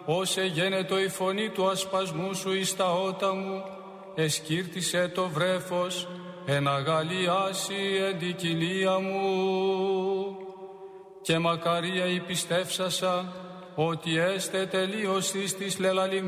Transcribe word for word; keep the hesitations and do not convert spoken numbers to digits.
όσε γένετο η φωνή του ασπασμού σου εις τα ότα μου, εσκύρτησε το βρέφος, εν αγαλιάσει εν τη κοιλία μου. Και μακαρία η πιστεύσασα, ότι έστε τελείωσης της λελαλημένης